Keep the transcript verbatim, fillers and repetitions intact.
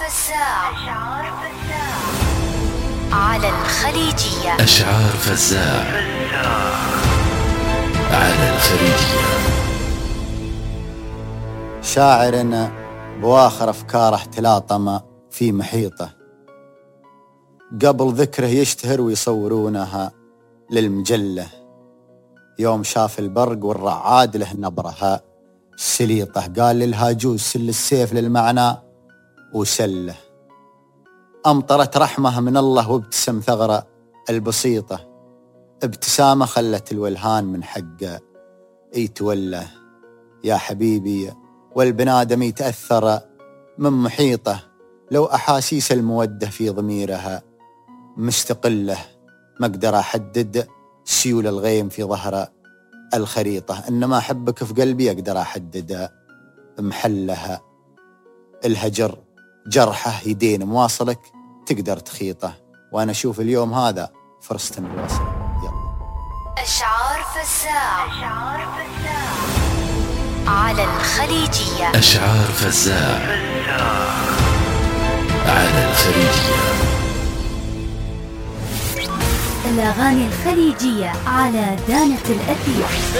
فزاع على الخليجية. أشعار فزاع على الخليجية. شاعر بواخر أفكاره تلاطم في محيطه، قبل ذكره يشتهر ويصورونها للمجلة. يوم شاف البرق والرعاد له نبرها سليطه، قال للهاجوز سل السيف للمعنى وسله. أمطرت رحمة من الله وابتسم ثغرة البسيطة، ابتسامة خلت الولهان من حقه يتوله. يا حبيبي والبنادم يتأثر من محيطه، لو أحاسيس المودة في ضميرها مستقلة، ما أقدر أحدد سيول الغيم في ظهر الخريطة، إنما أحبك في قلبي أقدر أحدد محلها. الهجر جرحه يدين مواصلك تقدر تخيطه، وأنا أشوف اليوم هذا فرصة الوصل. يلا. أشعار فزاع على الخليجية. أشعار فزاع على الخليجية. الأغاني الخليجية على دانة الأثير.